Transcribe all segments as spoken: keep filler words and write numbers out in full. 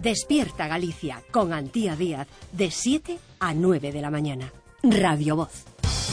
Despierta Galicia con Antía Díaz de siete a nueve de la mañana. Radio Voz.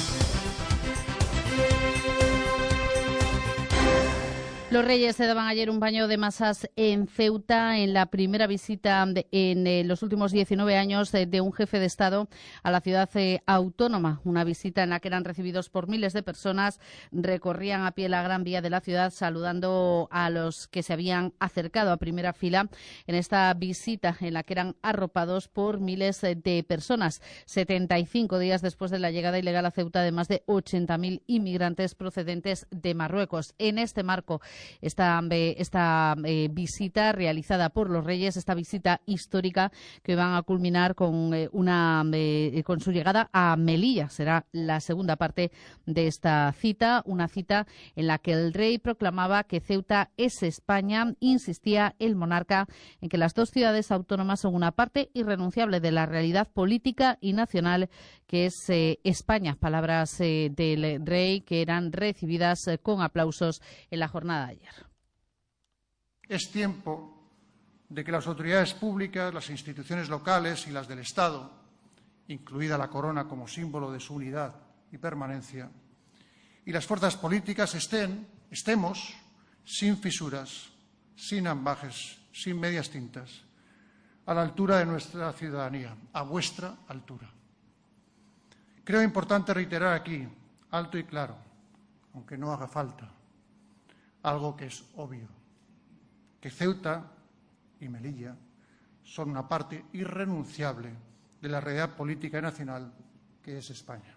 Los Reyes se daban ayer un baño de masas en Ceuta en la primera visita de, en eh, los últimos diecinueve años de, de un jefe de Estado a la ciudad eh, autónoma. Una visita en la que eran recibidos por miles de personas. Recorrían a pie la gran vía de la ciudad saludando a los que se habían acercado a primera fila en esta visita en la que eran arropados por miles de personas. setenta y cinco días después de la llegada ilegal a Ceuta de más de ochenta mil inmigrantes procedentes de Marruecos. En este marco, Esta, esta eh, visita realizada por los Reyes, esta visita histórica que van a culminar con, eh, una, eh, con su llegada a Melilla. Será la segunda parte de esta cita, una cita en la que el rey proclamaba que Ceuta es España. Insistía el monarca en que las dos ciudades autónomas son una parte irrenunciable de la realidad política y nacional que es eh, España. Palabras eh, del rey que eran recibidas eh, con aplausos en la jornada de ayer. Es tiempo de que las autoridades públicas, las instituciones locales y las del Estado, incluida la corona como símbolo de su unidad y permanencia, y las fuerzas políticas estén, estemos sin fisuras, sin ambajes, sin medias tintas, a la altura de nuestra ciudadanía, a vuestra altura. Creo importante reiterar aquí, alto y claro, aunque no haga falta, algo que es obvio, que Ceuta y Melilla son una parte irrenunciable de la realidad política y nacional que es España.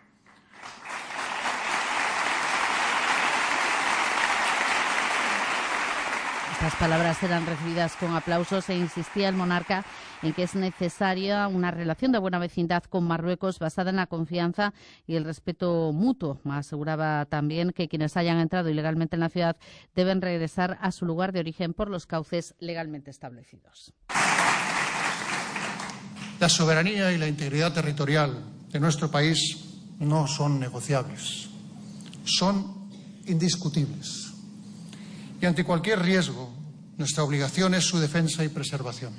Estas palabras eran recibidas con aplausos e insistía el monarca en que es necesaria una relación de buena vecindad con Marruecos basada en la confianza y el respeto mutuo. Aseguraba también que quienes hayan entrado ilegalmente en la ciudad deben regresar a su lugar de origen por los cauces legalmente establecidos. La soberanía y la integridad territorial de nuestro país no son negociables, son indiscutibles. Y ante cualquier riesgo, nuestra obligación es su defensa y preservación.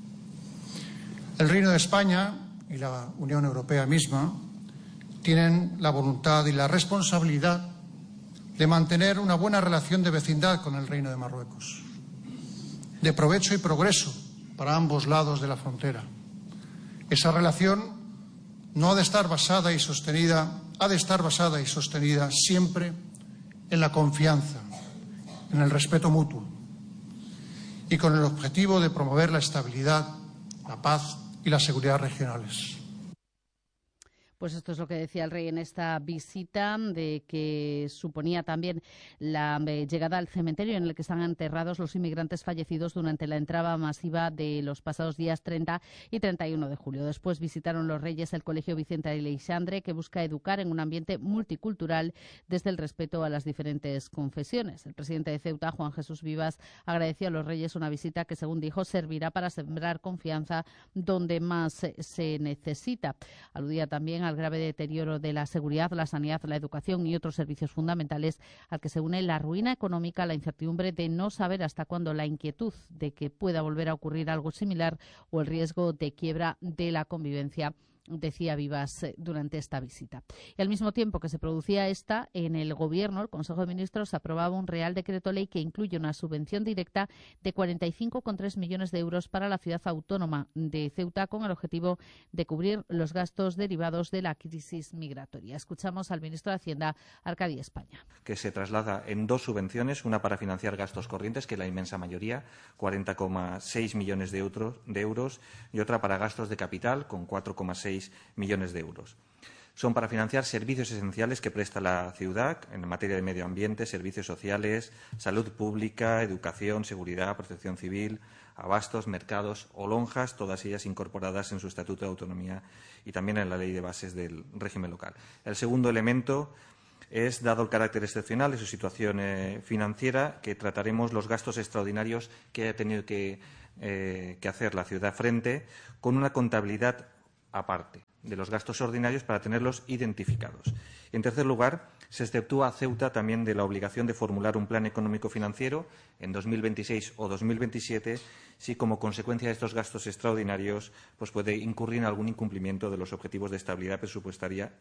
El Reino de España y la Unión Europea misma tienen la voluntad y la responsabilidad de mantener una buena relación de vecindad con el Reino de Marruecos, de provecho y progreso para ambos lados de la frontera. Esa relación no ha de estar basada y sostenida, ha de estar basada y sostenida siempre en la confianza, en el respeto mutuo y con el objetivo de promover la estabilidad, la paz y la seguridad regionales. Pues esto es lo que decía el rey en esta visita, de que suponía también la eh, llegada al cementerio en el que están enterrados los inmigrantes fallecidos durante la entrada masiva de los pasados días treinta y treinta y uno de julio. Después visitaron los Reyes el Colegio Vicente Aleixandre, que busca educar en un ambiente multicultural desde el respeto a las diferentes confesiones. El presidente de Ceuta, Juan Jesús Vivas, agradeció a los Reyes una visita que, según dijo, servirá para sembrar confianza donde más se, se necesita. Aludía también a al grave deterioro de la seguridad, la sanidad, la educación y otros servicios fundamentales, al que se une la ruina económica, la incertidumbre de no saber hasta cuándo, la inquietud de que pueda volver a ocurrir algo similar o el riesgo de quiebra de la convivencia, decía Vivas durante esta visita. Y al mismo tiempo que se producía esta, en el Gobierno, el Consejo de Ministros aprobaba un Real Decreto Ley que incluye una subvención directa de cuarenta y cinco coma tres millones de euros para la ciudad autónoma de Ceuta, con el objetivo de cubrir los gastos derivados de la crisis migratoria. Escuchamos al ministro de Hacienda, Arcadi España. Que se traslada en dos subvenciones, una para financiar gastos corrientes, que es la inmensa mayoría, cuarenta coma seis millones de euros, y otra para gastos de capital, con cuatro coma seis millones de euros. Son para financiar servicios esenciales que presta la ciudad en materia de medio ambiente, servicios sociales, salud pública, educación, seguridad, protección civil, abastos, mercados o lonjas, todas ellas incorporadas en su Estatuto de Autonomía y también en la Ley de Bases del régimen local. El segundo elemento es, dado el carácter excepcional de su situación eh, financiera, que trataremos los gastos extraordinarios que ha tenido que, eh, que hacer la ciudad frente con una contabilidad aparte. de los gastos ordinarios para tenerlos identificados. En tercer lugar, se exceptúa a Ceuta también de la obligación de formular un plan económico-financiero en dos mil veintiséis o dos mil veintisiete si, como consecuencia de estos gastos extraordinarios, pues puede incurrir en algún incumplimiento de los objetivos de estabilidad presupuestaria.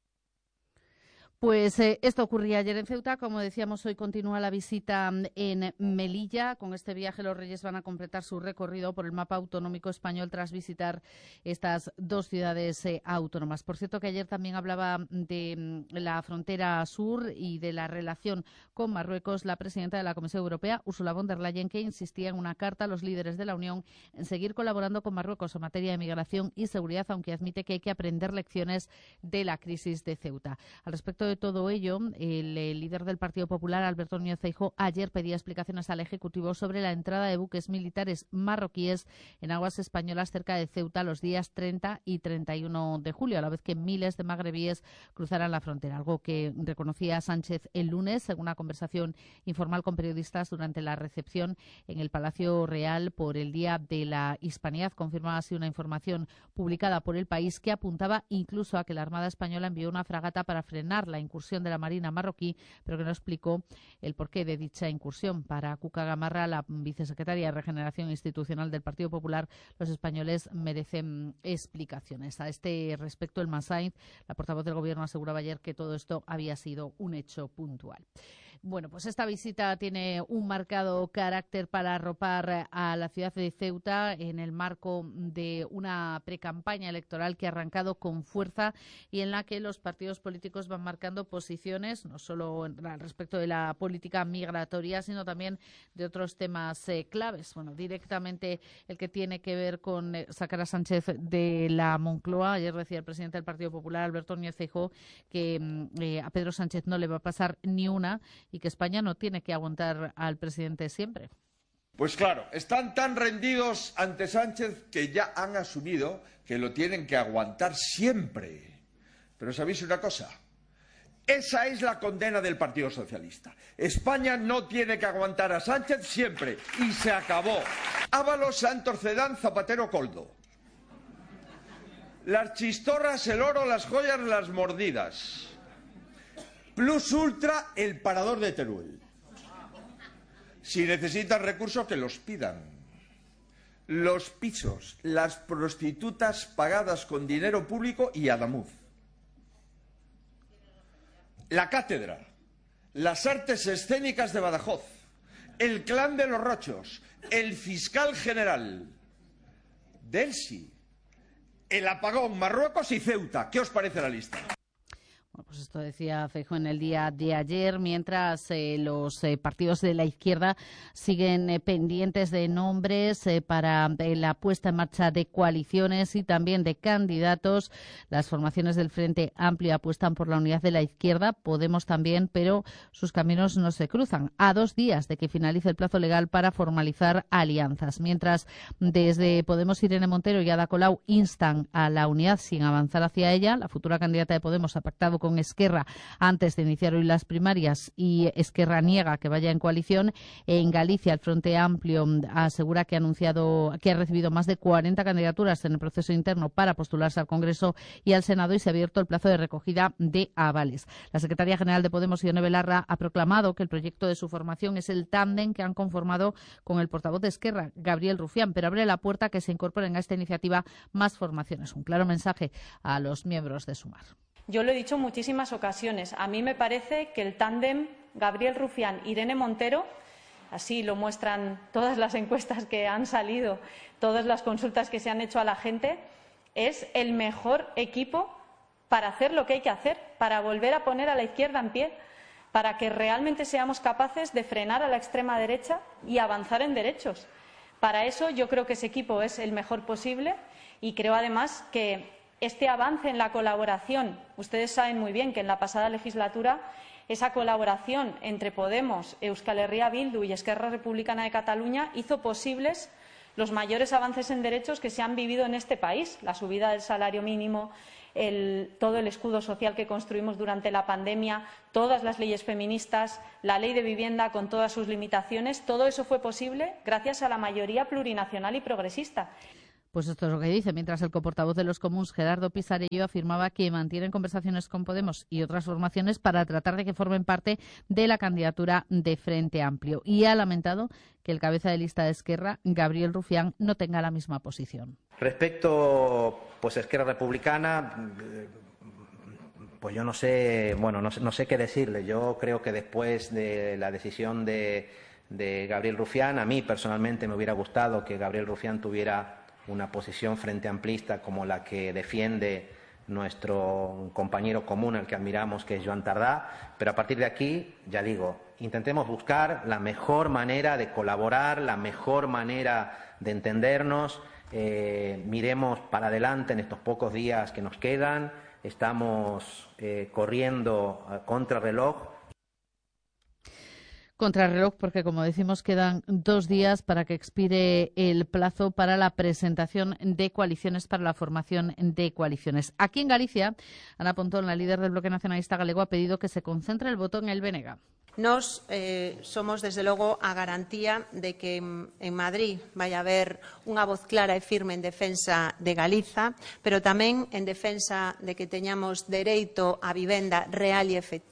Pues eh, esto ocurría ayer en Ceuta. Como decíamos, hoy continúa la visita en Melilla. Con este viaje los Reyes van a completar su recorrido por el mapa autonómico español tras visitar estas dos ciudades eh, autónomas. Por cierto, que ayer también hablaba de la frontera sur y de la relación con Marruecos la presidenta de la Comisión Europea, Ursula von der Leyen, que insistía en una carta a los líderes de la Unión en seguir colaborando con Marruecos en materia de migración y seguridad, aunque admite que hay que aprender lecciones de la crisis de Ceuta. Al respecto de todo ello, el, el líder del Partido Popular, Alberto Núñez Feijóo, ayer pedía explicaciones al Ejecutivo sobre la entrada de buques militares marroquíes en aguas españolas cerca de Ceuta los días treinta y treinta y uno de julio, a la vez que miles de magrebíes cruzarán la frontera, algo que reconocía Sánchez el lunes en una conversación informal con periodistas durante la recepción en el Palacio Real por el Día de la Hispanidad. Confirmaba así una información publicada por El País que apuntaba incluso a que la Armada Española envió una fragata para frenar la incursión de la Marina marroquí, pero que no explicó el porqué de dicha incursión. Para Cuca Gamarra, la vicesecretaria de Regeneración Institucional del Partido Popular, los españoles merecen explicaciones. A este respecto, el Sainz, la portavoz del Gobierno, aseguraba ayer que todo esto había sido un hecho puntual. Bueno, pues esta visita tiene un marcado carácter para arropar a la ciudad de Ceuta en el marco de una precampaña electoral que ha arrancado con fuerza y en la que los partidos políticos van marcando posiciones, no solo al respecto de la política migratoria, sino también de otros temas eh, claves. Bueno, directamente el que tiene que ver con eh, sacar a Sánchez de la Moncloa. Ayer decía el presidente del Partido Popular, Alberto Núñez Feijóo, que eh, a Pedro Sánchez no le va a pasar ni una y que España no tiene que aguantar al presidente siempre. Pues claro, están tan rendidos ante Sánchez que ya han asumido que lo tienen que aguantar siempre. Pero ¿sabéis una cosa? Esa es la condena del Partido Socialista. España no tiene que aguantar a Sánchez siempre. Y se acabó. Ábalos, Santos, Cedán, Zapatero, Coldo. Las chistorras, el oro, las joyas, las mordidas. Plus Ultra, el parador de Teruel. Si necesitan recursos, que los pidan. Los pisos, las prostitutas pagadas con dinero público y Adamuz. La cátedra, las artes escénicas de Badajoz, el clan de los Rochos, el fiscal general, Delsi, el apagón, Marruecos y Ceuta. ¿Qué os parece la lista? Bueno, pues esto decía Feijóo en el día de ayer, mientras eh, los eh, partidos de la izquierda siguen eh, pendientes de nombres eh, para eh, la puesta en marcha de coaliciones y también de candidatos. Las formaciones del Frente Amplio apuestan por la unidad de la izquierda, Podemos también, pero sus caminos no se cruzan. A dos días de que finalice el plazo legal para formalizar alianzas. Mientras desde Podemos, Irene Montero y Ada Colau instan a la unidad sin avanzar hacia ella, la futura candidata de Podemos ha pactado con Esquerra antes de iniciar hoy las primarias y Esquerra niega que vaya en coalición. En Galicia, el Frente Amplio asegura que ha anunciado que ha recibido más de cuarenta candidaturas en el proceso interno para postularse al Congreso y al Senado y se ha abierto el plazo de recogida de avales. La secretaria general de Podemos, Ione Belarra, ha proclamado que el proyecto de su formación es el tándem que han conformado con el portavoz de Esquerra, Gabriel Rufián, pero abre la puerta a que se incorporen a esta iniciativa más formaciones. Un claro mensaje a los miembros de Sumar. Yo lo he dicho en muchísimas ocasiones. A mí me parece que el tándem Gabriel Rufián-Irene Montero, así lo muestran todas las encuestas que han salido, todas las consultas que se han hecho a la gente, es el mejor equipo para hacer lo que hay que hacer, para volver a poner a la izquierda en pie, para que realmente seamos capaces de frenar a la extrema derecha y avanzar en derechos. Para eso yo creo que ese equipo es el mejor posible y creo además que este avance en la colaboración, ustedes saben muy bien que en la pasada legislatura esa colaboración entre Podemos, Euskal Herria Bildu y Esquerra Republicana de Cataluña hizo posibles los mayores avances en derechos que se han vivido en este país, la subida del salario mínimo, el, todo el escudo social que construimos durante la pandemia, todas las leyes feministas, la ley de vivienda con todas sus limitaciones, todo eso fue posible gracias a la mayoría plurinacional y progresista. Pues esto es lo que dice, mientras el coportavoz de los Comuns, Gerardo Pisarello, afirmaba que mantienen conversaciones con Podemos y otras formaciones para tratar de que formen parte de la candidatura de Frente Amplio. Y ha lamentado que el cabeza de lista de Esquerra, Gabriel Rufián, no tenga la misma posición. Respecto, pues, a Esquerra Republicana, pues yo no sé, bueno, no sé, no sé qué decirle. Yo creo que después de la decisión de, de Gabriel Rufián, a mí personalmente me hubiera gustado que Gabriel Rufián tuviera una posición frente amplista como la que defiende nuestro compañero común, al que admiramos, que es Joan Tardá, pero a partir de aquí, ya digo, intentemos buscar la mejor manera de colaborar, la mejor manera de entendernos, eh, miremos para adelante en estos pocos días que nos quedan, estamos eh, corriendo a contrarreloj. Contrarreloj, porque, como decimos, quedan dos días para que expire el plazo para la presentación de coaliciones, para la formación de coaliciones. Aquí en Galicia, Ana Pontón, la líder del Bloque Nacionalista Galego, ha pedido que se concentre el voto en el B N G. Nos eh, somos, desde logo, a garantía de que en Madrid vai haber unha voz clara e firme en defensa de Galiza, pero tamén en defensa de que teñamos dereito a vivenda real e efectiva.